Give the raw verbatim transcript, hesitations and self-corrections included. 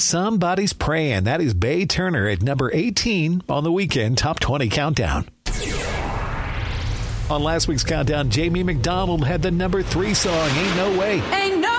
Somebody's Praying. That is Bay Turner at number eighteen on the Weekend Top twenty Countdown. On last week's countdown, Jamie McDonald had the number three song, Ain't No Way. Ain't no